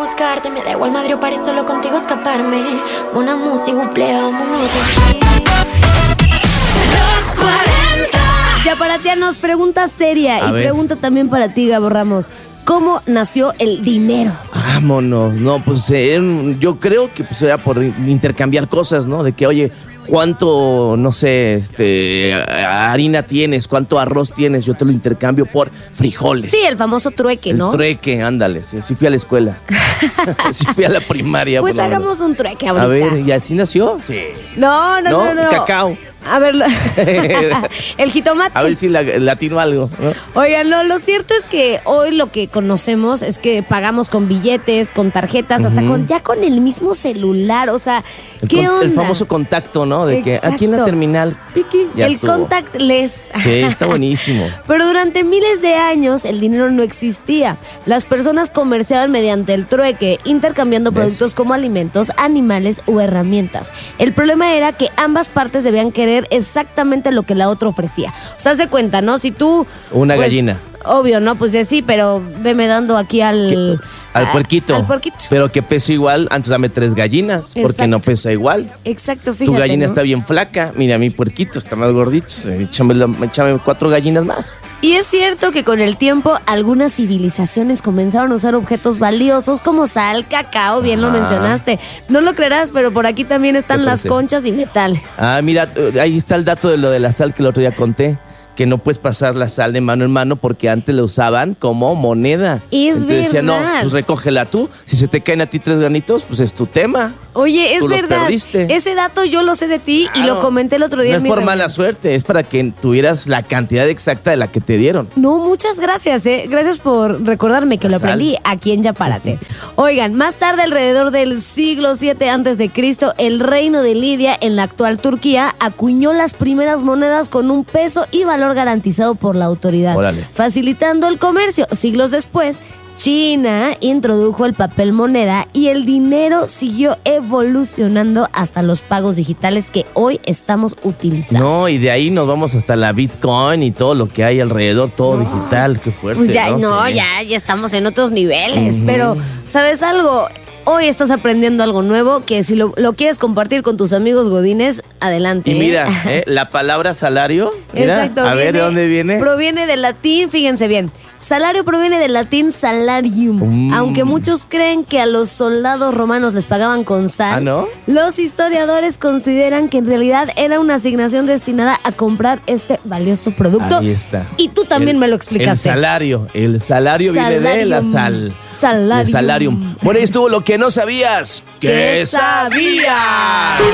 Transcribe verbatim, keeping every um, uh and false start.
buscarte. Me da igual madre o paré solo contigo escaparme. Una música, un pleo, mon Los cuarenta. Ya para ti nos pregunta seria. A y ver. pregunta también para ti, Gabo Ramos. ¿Cómo nació el dinero? Vámonos. No, pues eh, yo creo que pues, era por intercambiar cosas, ¿no? De que, oye, ¿cuánto, no sé, este, harina tienes? ¿Cuánto arroz tienes? Yo te lo intercambio por frijoles. Sí, el famoso trueque, El ¿no? trueque, ándale. Sí, sí fui a la escuela. Sí fui a la primaria. Pues por lo menos. hagamos un trueque ahorita. A ver, ¿y así nació? Sí. No, no, no, no. no. Cacao. A ver, lo- el jitomate. A ver si la, latino algo, ¿no? Oigan, no, lo cierto es que hoy lo que conocemos es que pagamos con billetes, con tarjetas, hasta con ya con el mismo celular. O sea, El, ¿qué con- onda? el famoso contacto, ¿no? De que aquí en la Exacto. terminal, piqui, ya el estuvo. contactless. Sí, está buenísimo. Pero durante miles de años el dinero no existía. Las personas comerciaban mediante el trueque, intercambiando ¿Ves? productos como alimentos, animales o herramientas. El problema era que ambas partes debían querer exactamente lo que la otra ofrecía. O sea, se cuenta, ¿no? Si tú... Una pues, gallina. Obvio, ¿no? Pues ya sí, pero veme dando aquí al... Al a- puerquito. Al puerquito. Pero que pesa igual, antes dame tres gallinas, porque Exacto. no pesa igual. Exacto, fíjate, Tu gallina ¿no? está bien flaca, mira, mi puerquito está más gordito, échame, la- échame cuatro gallinas más. Y es cierto que con el tiempo algunas civilizaciones comenzaron a usar objetos valiosos como sal, cacao, bien lo Ajá. mencionaste. No lo creerás, pero por aquí también están ¿Qué las parece? conchas y metales. Ah, mira, eh, ahí está el dato de lo de la sal que el otro día conté. Que no puedes pasar la sal de mano en mano porque antes la usaban como moneda. Es Entonces decían, no, verdad. pues recógela tú. Si se te caen a ti tres granitos, pues es tu tema. Oye, es Tú los verdad. perdiste. Ese dato yo lo sé de ti y Claro. lo comenté el otro día No en es mi por reunión. mala suerte, es para que tuvieras la cantidad exacta de la que te dieron. No, muchas gracias, ¿eh? Gracias por recordarme que La lo aprendí sal. aquí en Yapárate. Oigan, más tarde, alrededor del siglo siete antes de Cristo, el reino de Lidia, en la actual Turquía, acuñó las primeras monedas con un peso y valor garantizado por la autoridad, Órale. facilitando el comercio. Siglos después, China introdujo el papel moneda y el dinero siguió evolucionando hasta los pagos digitales que hoy estamos utilizando. No, y de ahí nos vamos hasta la Bitcoin y todo lo que hay alrededor, todo digital, qué fuerte. Pues ya, no, Sí. ya, ya estamos en otros niveles. Pero, ¿sabes algo? Hoy estás aprendiendo algo nuevo que si lo, lo quieres compartir con tus amigos godines, adelante. Y ¿eh? mira, ¿eh? la palabra salario, mira, Exacto. a ver, ¿de viene- dónde viene? Proviene del latín, fíjense bien. Salario proviene del latín salarium. Mm. Aunque muchos creen que a los soldados romanos les pagaban con sal, ¿Ah, no? los historiadores consideran que en realidad era una asignación destinada a comprar este valioso producto. Ahí está. Y tú también El- me lo explicaste. El salario, el salario viene de la sal. Salarium. El salarium. Bueno, ahí estuvo lo que no sabías. ¿Qué ¿Qué sabías?